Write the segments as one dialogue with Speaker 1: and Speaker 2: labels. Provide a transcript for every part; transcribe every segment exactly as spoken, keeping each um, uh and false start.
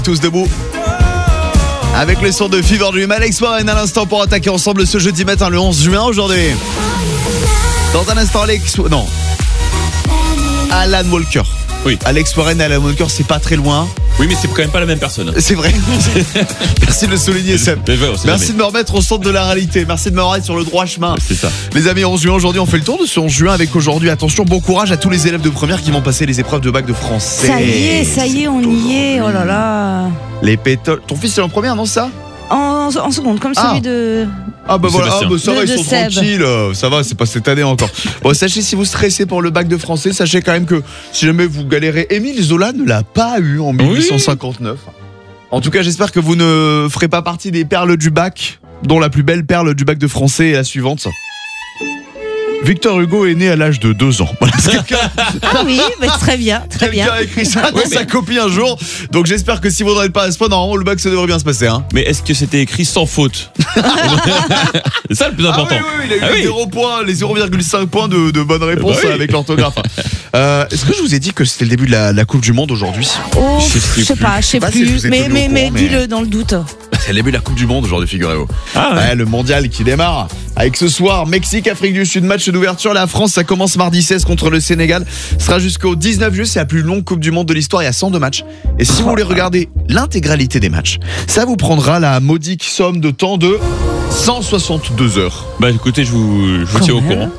Speaker 1: Tous debout avec le son de Fever Dream. Alex Warren à l'instant pour attaquer ensemble ce jeudi matin le onze juin aujourd'hui. Dans un instant Alex... Non Alan Walker.
Speaker 2: Oui.
Speaker 1: Alex Warren et Alan Walker, c'est pas très loin.
Speaker 2: Oui, mais c'est quand même pas la même personne.
Speaker 1: C'est vrai. Merci de le souligner, Seb. Merci
Speaker 2: jamais.
Speaker 1: de me remettre au centre de la réalité. Merci de me remettre sur le droit chemin.
Speaker 2: C'est ça.
Speaker 1: Les amis, onze juin, aujourd'hui, on fait le tour de ce onze juin avec aujourd'hui. Attention, bon courage à tous les élèves de première qui vont passer les épreuves de bac de français.
Speaker 3: Ça y est, ça y est, on y est. Oh là là.
Speaker 1: Les pétoles. Ton fils, c'est en première, non, ça?
Speaker 3: En, en seconde, comme
Speaker 1: Ah.
Speaker 3: celui de.
Speaker 1: Ah bah
Speaker 2: De
Speaker 1: voilà, ah
Speaker 2: Sébastien.
Speaker 1: bah ça
Speaker 3: De-
Speaker 1: va, ils
Speaker 3: de
Speaker 1: sont
Speaker 3: Seb.
Speaker 1: tranquilles. euh, Ça va, c'est pas cette année encore. Bon, sachez, si vous stressez pour le bac de français, sachez quand même que si jamais vous galérez, Émile Zola ne l'a pas eu en mille huit cent cinquante-neuf. En tout cas, j'espère que vous ne ferez pas partie des perles du bac, dont la plus belle perle du bac de français est la suivante. Victor Hugo est né à l'âge de deux ans. Voilà, c'est quelqu'un
Speaker 3: Ah oui, bah, très bien, très bien.
Speaker 1: quelqu'un a écrit ça dans
Speaker 2: Ouais, mais-
Speaker 1: sa copie un jour. Donc j'espère que si vous n'êtes pas à ce point, normalement le bac ça devrait bien se passer. Hein.
Speaker 2: Mais est-ce que c'était écrit sans faute? C'est ça le plus
Speaker 1: Ah
Speaker 2: important.
Speaker 1: oui, oui, il a eu
Speaker 2: Ah oui.
Speaker 1: zéro point, les zéro virgule cinq points de, de bonnes réponses
Speaker 2: Bah oui.
Speaker 1: avec l'orthographe. Euh, Est-ce que je vous ai dit que c'était le début de la, la Coupe du Monde aujourd'hui?
Speaker 3: Oh,
Speaker 2: Je sais
Speaker 3: je sais
Speaker 2: plus.
Speaker 3: pas, je sais
Speaker 1: Je sais pas si je
Speaker 3: plus.
Speaker 1: vous ai
Speaker 3: Mais,
Speaker 1: tenu au
Speaker 3: mais, mais
Speaker 1: courant, mais-
Speaker 3: dis-le dans le doute.
Speaker 1: C'est le début de la Coupe du Monde aujourd'hui, figurez-vous.
Speaker 2: Ah ouais.
Speaker 1: Ouais, le mondial qui démarre avec ce soir Mexique, Afrique du Sud, match d'ouverture. La France, ça commence mardi seize contre le Sénégal. Ce sera jusqu'au dix-neuf juillet. C'est la plus longue Coupe du Monde de l'histoire. Il y a cent deux matchs. Et si vous voulez regarder l'intégralité des matchs, ça vous prendra la modique somme de temps de cent soixante-deux heures.
Speaker 2: Bah écoutez, je vous, je vous
Speaker 3: Quand
Speaker 2: tiens au
Speaker 3: même.
Speaker 2: courant.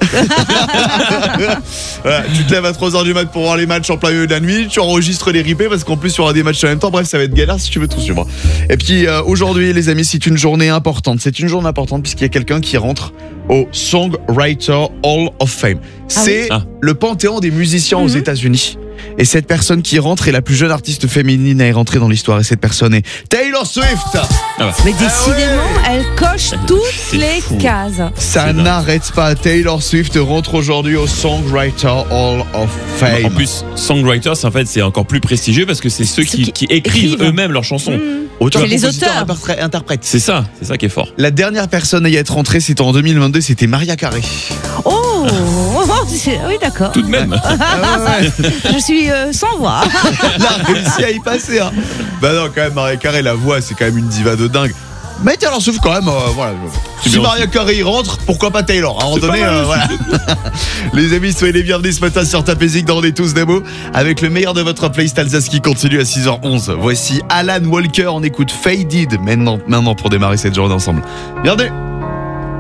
Speaker 1: Voilà, tu te lèves à trois heures du mat pour voir les matchs en plein milieu de la nuit, tu enregistres les replays parce qu'en plus il y aura des matchs en même temps. Bref, ça va être galère si tu veux tout suivre. Et puis euh, aujourd'hui, les amis, c'est une journée importante. C'est une journée importante puisqu'il y a quelqu'un qui rentre au Songwriter Hall of Fame. C'est
Speaker 2: oui. Ah.
Speaker 1: le panthéon des musiciens aux
Speaker 3: Mhm.
Speaker 1: États-Unis. Et cette personne qui rentre est la plus jeune artiste féminine à y rentrer dans l'histoire. Et cette personne est Taylor Swift.
Speaker 2: Ah bah.
Speaker 3: Mais décidément, elle coche toutes
Speaker 2: C'est
Speaker 3: les
Speaker 2: fou.
Speaker 3: cases.
Speaker 1: Ça
Speaker 2: C'est dingue.
Speaker 1: n'arrête pas. Taylor Swift rentre aujourd'hui au Songwriter Hall of Fame.
Speaker 2: En plus, songwriters, en fait, c'est encore plus prestigieux parce que c'est ceux
Speaker 3: Ceux
Speaker 2: qui,
Speaker 3: qui
Speaker 2: qui écrivent
Speaker 3: écrivent.
Speaker 2: eux-mêmes leurs chansons.
Speaker 3: Mmh.
Speaker 1: Auteur,
Speaker 3: C'est les
Speaker 1: compositeur,
Speaker 3: auteurs.
Speaker 1: interprète- interprète.
Speaker 2: C'est ça, c'est ça qui est fort.
Speaker 1: La dernière personne à y être rentrée, c'était en deux mille vingt-deux, c'était Maria Carey.
Speaker 3: Oh, c'est- oui, d'accord.
Speaker 2: Tout de même.
Speaker 1: Ah ouais,
Speaker 3: Je suis euh, sans voix.
Speaker 1: elle a réussi à y passer. Hein. Bah non, quand même, Maria Carey, la voix, c'est quand même une diva de dingue. Mais Taylor Swift, quand même, euh, voilà.
Speaker 2: C'est
Speaker 1: Si
Speaker 2: bien
Speaker 1: Maria Carey y rentre, pourquoi pas Taylor? À un moment
Speaker 2: C'est
Speaker 1: donné,
Speaker 2: pas mal
Speaker 1: euh, voilà. Les amis, soyez les bienvenus ce matin sur Tapézik dans On est tous des mots avec le meilleur de votre playlist Alsace qui continue à six heures onze. Voici Alan Walker, on écoute Faded maintenant, maintenant pour démarrer cette journée ensemble. Bienvenue.